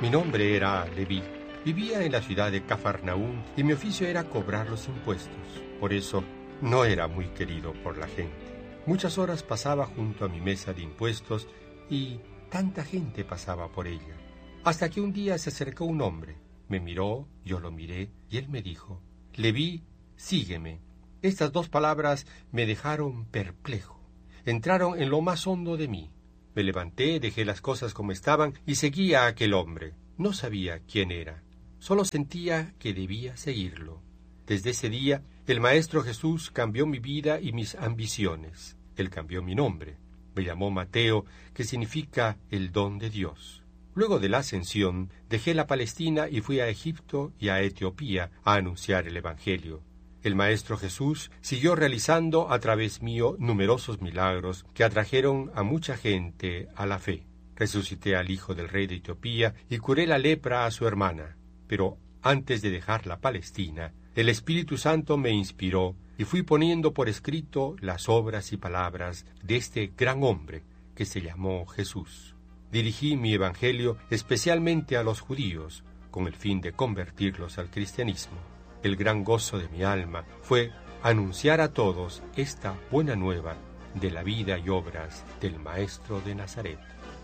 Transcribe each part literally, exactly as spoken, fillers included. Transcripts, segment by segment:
Mi nombre era Leví. Vivía en la ciudad de Cafarnaúm y mi oficio era cobrar los impuestos. Por eso no era muy querido por la gente. Muchas horas pasaba junto a mi mesa de impuestos y tanta gente pasaba por ella. Hasta que un día se acercó un hombre. Me miró, yo lo miré y él me dijo: Leví, sígueme. Estas dos palabras me dejaron perplejo. Entraron en lo más hondo de mí. Me levanté, dejé las cosas como estaban y seguí a aquel hombre. No sabía quién era. Solo sentía que debía seguirlo. Desde ese día, el Maestro Jesús cambió mi vida y mis ambiciones. Él cambió mi nombre. Me llamó Mateo, que significa el don de Dios. Luego de la ascensión, dejé la Palestina y fui a Egipto y a Etiopía a anunciar el Evangelio. El Maestro Jesús siguió realizando a través mío numerosos milagros que atrajeron a mucha gente a la fe. Resucité al hijo del rey de Etiopía y curé la lepra a su hermana. Pero antes de dejar la Palestina, el Espíritu Santo me inspiró y fui poniendo por escrito las obras y palabras de este gran hombre que se llamó Jesús. Dirigí mi evangelio especialmente a los judíos, con el fin de convertirlos al cristianismo. El gran gozo de mi alma fue anunciar a todos esta buena nueva de la vida y obras del Maestro de Nazaret.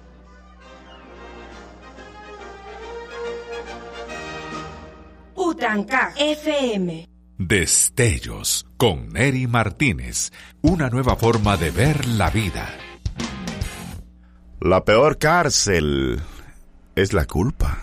Utanca F M. Destellos con Neri Martínez. Una nueva forma de ver la vida. La peor cárcel es la culpa.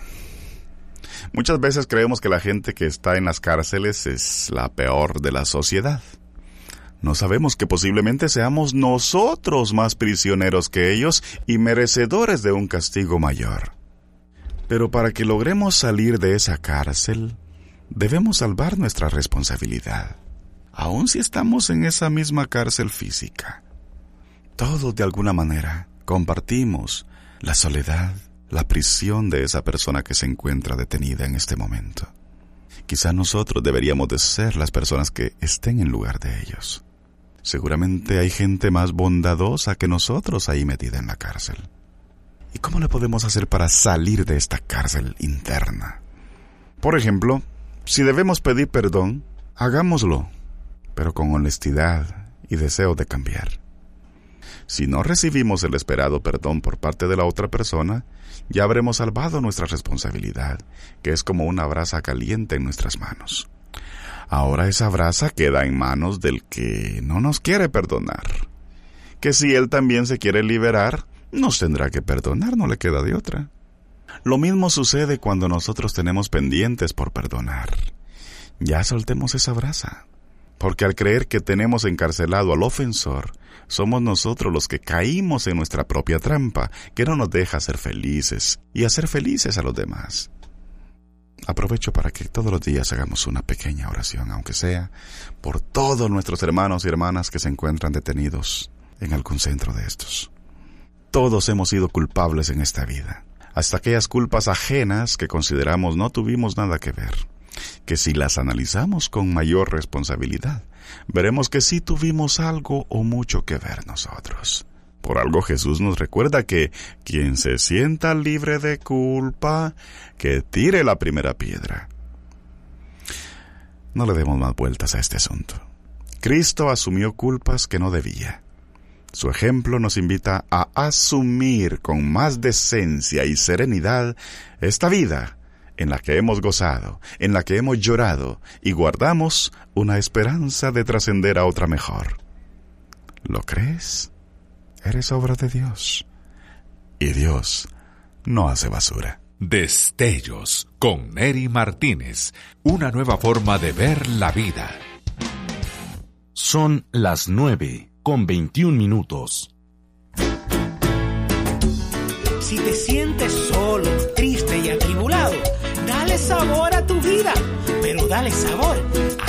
Muchas veces creemos que la gente que está en las cárceles es la peor de la sociedad. No sabemos que posiblemente seamos nosotros más prisioneros que ellos y merecedores de un castigo mayor. Pero para que logremos salir de esa cárcel, debemos salvar nuestra responsabilidad, aun si estamos en esa misma cárcel física. Todos de alguna manera compartimos la soledad, la prisión de esa persona que se encuentra detenida en este momento. Quizá nosotros deberíamos de ser las personas que estén en lugar de ellos. Seguramente hay gente más bondadosa que nosotros ahí metida en la cárcel. ¿Y cómo le podemos hacer para salir de esta cárcel interna? Por ejemplo, si debemos pedir perdón, hagámoslo, pero con honestidad y deseo de cambiar. Si no recibimos el esperado perdón por parte de la otra persona, ya habremos salvado nuestra responsabilidad, que es como una brasa caliente en nuestras manos. Ahora esa brasa queda en manos del que no nos quiere perdonar, que si él también se quiere liberar, nos tendrá que perdonar, no le queda de otra. Lo mismo sucede cuando nosotros tenemos pendientes por perdonar. Ya soltemos esa brasa, porque al creer que tenemos encarcelado al ofensor, somos nosotros los que caímos en nuestra propia trampa, que no nos deja ser felices y hacer felices a los demás. Aprovecho para que todos los días hagamos una pequeña oración, aunque sea por todos nuestros hermanos y hermanas que se encuentran detenidos en algún centro de estos. Todos hemos sido culpables en esta vida, hasta aquellas culpas ajenas que consideramos no tuvimos nada que ver, que si las analizamos con mayor responsabilidad, veremos que sí tuvimos algo o mucho que ver nosotros. Por algo Jesús nos recuerda que quien se sienta libre de culpa, que tire la primera piedra. No le demos más vueltas a este asunto. Cristo asumió culpas que no debía. Su ejemplo nos invita a asumir con más decencia y serenidad esta vida en la que hemos gozado, en la que hemos llorado y guardamos una esperanza de trascender a otra mejor. ¿Lo crees? Eres obra de Dios. Y Dios no hace basura. Destellos con Neri Martínez. Una nueva forma de ver la vida. Son las nueve con veintiún minutos. Si te sientes solo, triste y atribulado, dale sabor a tu vida, pero dale sabor